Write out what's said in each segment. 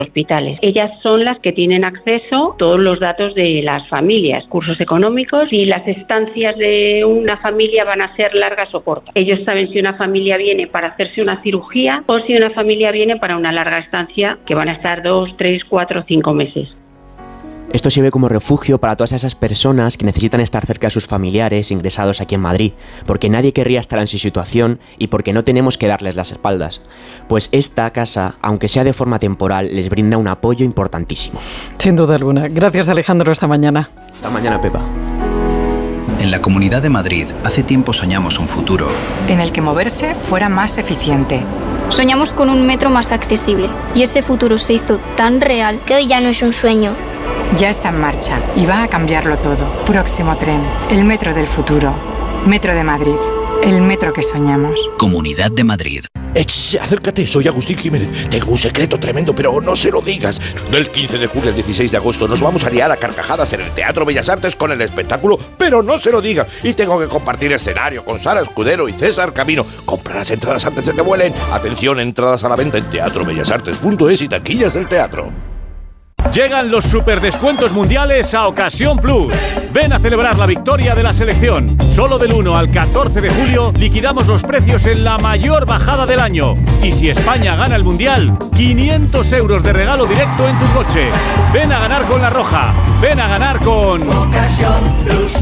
hospitales. Ellas son las que tienen acceso a todos los datos de las familias, cursos económicos y las estancias de una familia van a ser largas o cortas. Ellos saben si una familia viene para hacerse una cirugía o si una familia viene para una larga estancia que van a estar 2, 3, 4, 5 meses. Esto sirve como refugio para todas esas personas que necesitan estar cerca de sus familiares ingresados aquí en Madrid, porque nadie querría estar en su situación y porque no tenemos que darles las espaldas. Pues esta casa, aunque sea de forma temporal, les brinda un apoyo importantísimo. Sin duda alguna. Gracias, Alejandro. Hasta mañana. Hasta mañana, Pepa. En la Comunidad de Madrid, hace tiempo soñamos un futuro en el que moverse fuera más eficiente. Soñamos con un metro más accesible y ese futuro se hizo tan real que hoy ya no es un sueño. Ya está en marcha y va a cambiarlo todo. Próximo tren, el metro del futuro. Metro de Madrid, el metro que soñamos. Comunidad de Madrid. Acércate, soy Agustín Jiménez. Tengo un secreto tremendo, pero no se lo digas. Del 15 de julio al 16 de agosto nos vamos a liar a carcajadas en el Teatro Bellas Artes con el espectáculo, pero no se lo digas. Y tengo que compartir escenario con Sara Escudero y César Camino. Compra las entradas antes de que vuelen. Atención, entradas a la venta en teatrobellasartes.es y taquillas del teatro. Llegan los superdescuentos mundiales a Ocasión Plus. Ven a celebrar la victoria de la selección. Solo del 1 al 14 de julio liquidamos los precios en la mayor bajada del año. Y si España gana el mundial, 500 euros de regalo directo en tu coche. Ven a ganar con La Roja. Ven a ganar con Ocasión Plus.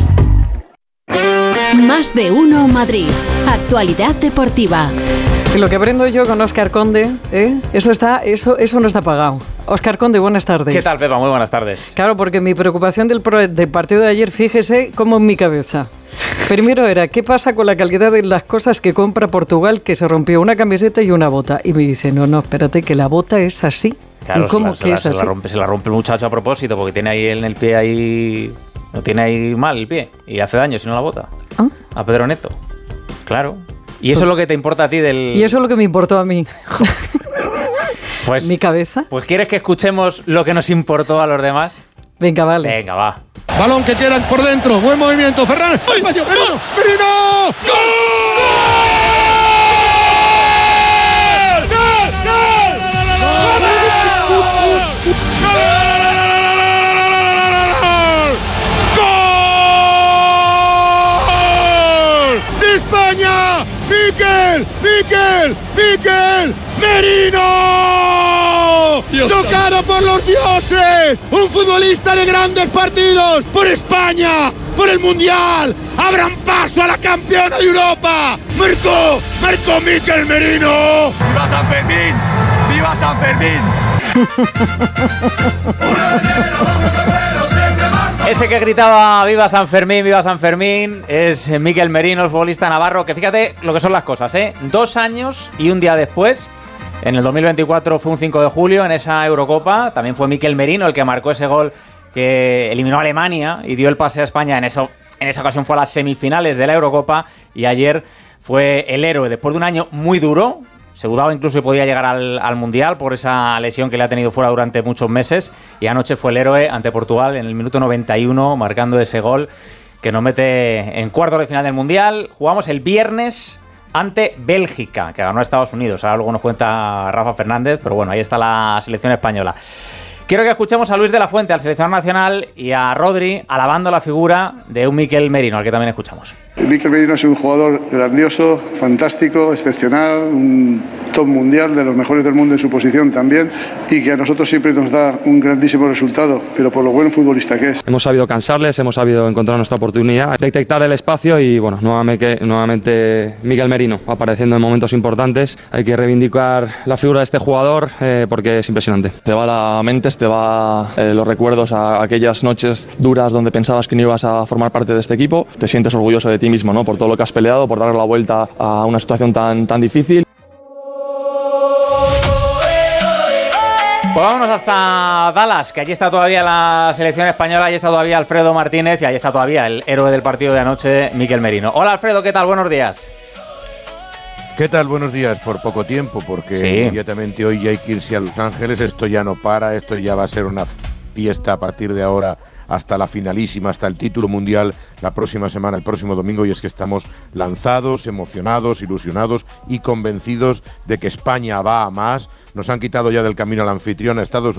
Más de uno Madrid. Actualidad deportiva. Lo que aprendo yo con Óscar Conde, eso no está pagado. Óscar Conde, buenas tardes. ¿Qué tal, Pepa? Muy buenas tardes. Claro, porque mi preocupación del partido de ayer, fíjese cómo en mi cabeza. Primero era, ¿qué pasa con la calidad de las cosas que compra Portugal, que se rompió una camiseta y una bota? Y me dice, no, espérate, que la bota es así. Claro, ¿y cómo que es así? Se la rompe el muchacho a propósito, porque tiene ahí en el pie ahí... No tiene ahí mal el pie, y hace daño si no la bota. ¿Ah? A Pedro Neto. Claro. Y eso es lo que te importa a ti del... Y eso es lo que me importó a mí. Pues, ¿mi cabeza? Pues ¿quieres que escuchemos lo que nos importó a los demás? Venga, vale. Venga, va. Balón que queda por dentro. Buen movimiento. Ferran. ¡Ay, Merino! ¡Merino! ¡Gol! España, Mikel Merino, tocado por los dioses, un futbolista de grandes partidos, por España, por el Mundial, abran paso a la campeona de Europa, marcó Mikel Merino. ¡Viva San Fermín! ¡Viva San Fermín! Ese que gritaba viva San Fermín es Mikel Merino, el futbolista navarro, que fíjate lo que son las cosas, 2 años y un día después, en el 2024 fue un 5 de julio en esa Eurocopa, también fue Mikel Merino el que marcó ese gol que eliminó a Alemania y dio el pase a España, en esa ocasión fue a las semifinales de la Eurocopa y ayer fue el héroe después de un año muy duro. Se dudaba incluso que podía llegar al Mundial por esa lesión que le ha tenido fuera durante muchos meses. Y anoche fue el héroe ante Portugal en el minuto 91, marcando ese gol que nos mete en cuartos de final del Mundial. Jugamos el viernes ante Bélgica, que ganó a Estados Unidos. Ahora luego nos cuenta Rafa Fernández, pero bueno, ahí está la selección española. Quiero que escuchemos a Luis de la Fuente, al seleccionador nacional, y a Rodri alabando la figura de un Mikel Merino, al que también escuchamos. Mikel Merino es un jugador grandioso, fantástico, excepcional, un top mundial, de los mejores del mundo en su posición también, y que a nosotros siempre nos da un grandísimo resultado, pero por lo buen futbolista que es. Hemos sabido cansarles, hemos sabido encontrar nuestra oportunidad, detectar el espacio y bueno, nuevamente Mikel Merino apareciendo en momentos importantes. Hay que reivindicar la figura de este jugador porque es impresionante. Te va la mente, te va los recuerdos a aquellas noches duras donde pensabas que no ibas a formar parte de este equipo. Te sientes orgulloso de ti mismo, ¿no? Por todo lo que has peleado, por dar la vuelta a una situación tan difícil. Pues vámonos hasta Dallas, que allí está todavía la selección española, allí está todavía Alfredo Martínez y allí está todavía el héroe del partido de anoche, Mikel Merino. Hola Alfredo, ¿qué tal? Buenos días. ¿Qué tal? Buenos días. Por poco tiempo, porque inmediatamente hoy ya hay que irse a Los Ángeles. Esto ya no para, esto ya va a ser una fiesta a partir de ahora hasta la finalísima, hasta el título mundial la próxima semana, el próximo domingo, y es que estamos lanzados, emocionados, ilusionados y convencidos de que España va a más. Nos han quitado ya del camino al anfitrión a Estados